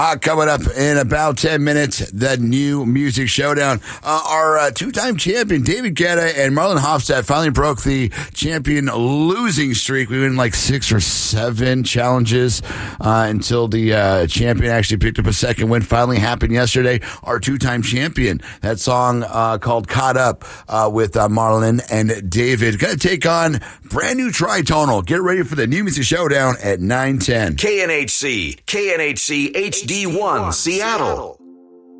Coming up in about 10 minutes, the new music showdown. Our two-time champion, David Guetta and Marlon Hofstad, finally broke the champion losing streak. We went like 6 or 7 challenges until the champion actually picked up a second win. Finally happened yesterday. Our two-time champion. That song called Caught Up with Marlon and David. Going to take on brand new Tritonal. Get ready for the new music showdown at 9:10. KNHC HD1 Seattle.